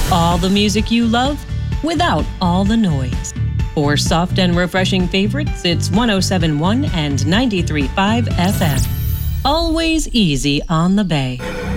All the music you love without all the noise. For soft and refreshing favorites, it's 107.1 and 93.5 FM. Always easy on the Bay.